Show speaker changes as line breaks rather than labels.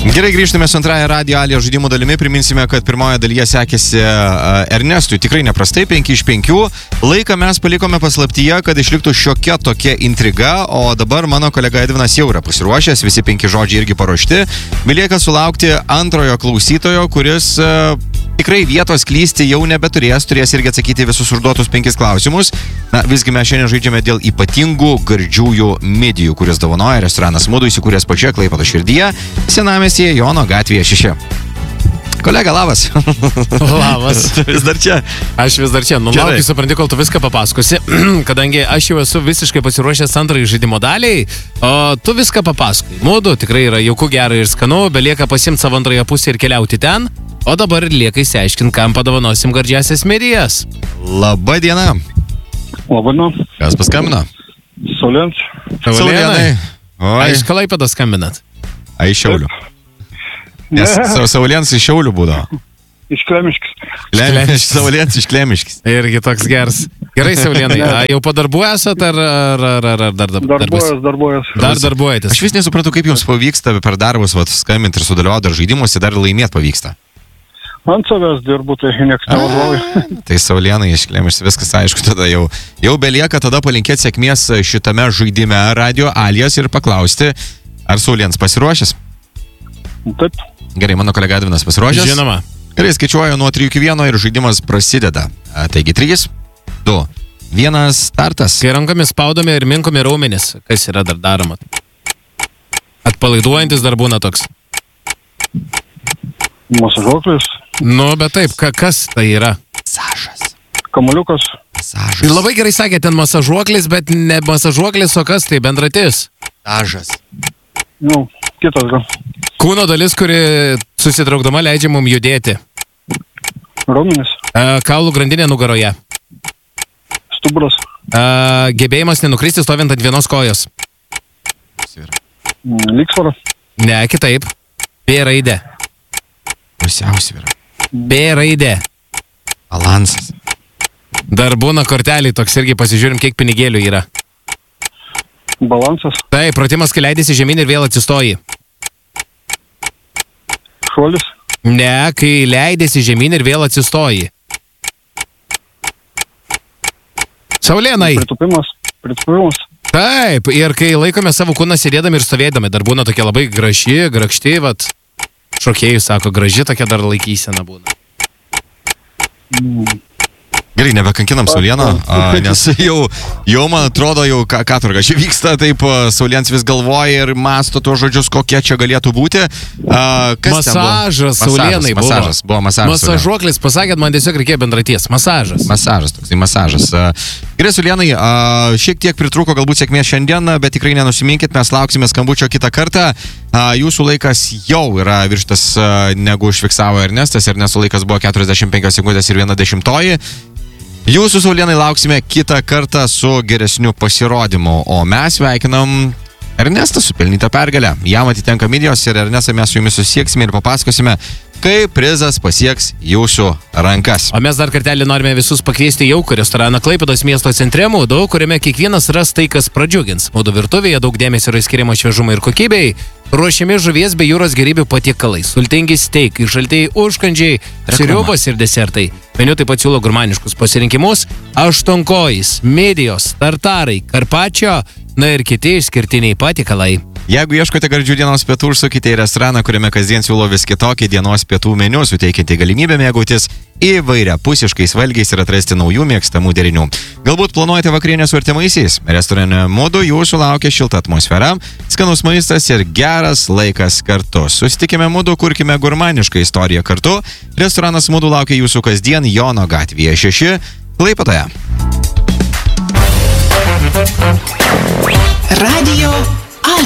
Gerai, grįžtame su antrąją Radio Alija žaidimų dalimi. Priminsime, kad pirmoje dalyje sekėsi Ernestui tikrai neprastai, 5 iš 5. Laiką mes palikome paslaptyje, kad išliktų šiokia tokia intriga, o dabar mano kolega Edvinas jau yra pasiruošęs, visi 5 žodžiai irgi paruošti. Belieka sulaukti antrojo klausytojo, kuris tikrai vietos klysti jau nebeturės, turės irgi atsakyti visus užduotus 5 klausimus. Na, visgi mes šiandien žaidžiame dėl ypatingų gardžiųjų midijų, kuris dovanoja restoranas Mudu, įsikūręs pačioje Klaipėdos širdyje, Senamiestyje, Jono gatvėje 6. Kolega, labas.
Labas.
Vis dar čia.
Aš vis dar čia. Laukiu, supranti, kol tu viską papasakosi, kadangi aš jau esu visiškai pasiruošęs antrai žaidimo daliai, o tu viską papasakai. Mudu tikrai yra jauku, gera ir skanu, belieka pasimti savo antrąją pusę ir keliauti ten, o dabar lieka išsiaiškinti, kam padovanosim gardžiasias midijas.
Labą dieną.
Labą.
Kas paskambino?
Saulienai.
Oi.
Iš Klaipėdos skambinat?
Iš Šiaulių. Nes Saulėns iš Šiaulių būdavo.
Iš Klemiškis.
Saulėns iš Klemiškis.
Irgi toks geras. Gerai, Saulienai, jau po darbų esat ar dar
Darbuojas.
Dar darbuojatės?
Aš vis nesupratau, kaip jums pavyksta per darbus skambinti ir sudalyvauti dar žaidimuose, dar laimėti pavyksta.
Ant savęs dirbu, tai nieks nevadovauja.
Tai Saulienai iš Klemiškis, viskas aišku, tada jau belieka tada palinkėti sėkmės šitame žaidime Radio Alijas ir paklausti, ar Sauliens pasiruošęs?
Taip.
Gerai, mano kolega Edvinas pasiruošęs?
Žinoma.
Gerai, skaičiuoju nuo 3 iki 1 ir žaidimas prasideda. Taigi 3, 2, 1, startas.
Kai rankomis spaudome ir minkomi raumenis, kas yra dar daroma? Atpalaiduojantis dar būna toks.
Masažuoklis.
Nu, bet taip, kas tai yra?
Masažas.
Kamuliukas.
Masažas.
Tai labai gerai sakė, ten masažuoklis, bet ne masažuoklis, o kas tai, bendratis?
Masažas.
Nu, kitas gal.
Kūno dalis, kuri susitraukdama leidžia mum judėti.
Raumenis.
Kaulų grandinė nugaroje.
Stuburas.
Gebėjimas nenukristi stovint ant vienos kojos.
Lygsvara.
Ne, kitaip. B raidė.
Pusiausvyra.
B raidė.
Balansas.
Dar būna kortelį, toks irgi pasižiūrim, kiek pinigėlių yra.
Balansas.
Taip, pratimas, kai leidėsi žemyn ir vėl atsistoji.
Šuolis.
Ne, kai leidėsi žemyn ir vėl atsistoji. Saulienai.
Pritūpimas.
Taip, ir kai laikome savo kūną sėdėdami ir stovėdami, dar būna tokia labai graži, grakšti, vat, šokėjai sako, graži tokia dar laikysena būna.
Gerai, nebekankinam Saulėną, nes jau man atrodo, katorga čia vyksta, taip Saulėns vis galvoja ir masto tuos žodžius, kokie čia galėtų būti.
Masažas Saulėnai buvo.
Masažas.
Masažuoklis, pasakėt, man tiesiog reikėjo bendraties. Masažas.
Masažas. Gerai, Saulėnai, šiek tiek pritrūko galbūt sėkmės šiandien, bet tikrai nenusiminkit, mes lauksime skambučio kitą kartą. Jūsų laikas jau yra virštas negu užfiksavo Ernestas. Ernesto laikas buvo 45 sekundės ir 1/10. Jūsų, Saulėnai, lauksime kitą kartą su geresniu pasirodymu, o mes sveikinam Ernestą su pelnyta pergalė. Jam atitenka midijos ir Ernestai mes su jumis susieksime ir papasakosime, kaip prizas pasieks jūsų rankas.
O mes dar kartelį norime visus pakviesti jaukų restoraną Klaipėdos miesto centre Mudu, kuriame kiekvienas ras tai, kas pradžiugins. Mudu virtuvėje daug dėmesio yra skiriama šviežumui ir kokybei. Ruošiami žuvies bei jūros gėrybių patiekalai, sultingi steikai, šaltieji užkandžiai, sriubos ir desertai. Meniu taip pat siūlo gurmaniškus pasirinkimus: aštuonkojis, midijos, tartarai, karpačio, na ir kiti išskirtiniai patiekalai.
Jeigu ieškote gardžių dienos pietų, užsukite į restoraną, kuriame kasdien siūlo vis kitokį dienos pietų meniu, suteikiantį galimybę mėgautis įvairiapusiškais valgiais ir atrasti naujų mėgstamų derinių. Galbūt planuojate vakarienę su artimaisiais? Restorane Mudu jūsų laukia šilta atmosfera, skanus maistas ir geras laikas kartu. Susitikime Mudu, kurkime gurmanišką istoriją kartu. Restoranas Mudu laukia jūsų kasdien Jono gatvėje 6, Klaipėdoje.
Radio